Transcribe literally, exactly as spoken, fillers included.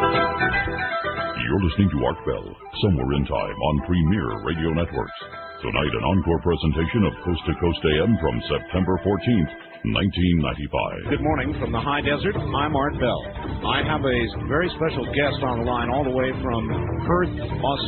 You're listening to Art Bell, Somewhere in Time on Premier Radio Networks. Tonight, an encore presentation of Coast to Coast A M from September fourteenth, nineteen ninety-five. Good morning from the high desert. I'm Art Bell. I have a very special guest on the line all the way from Perth, Australia.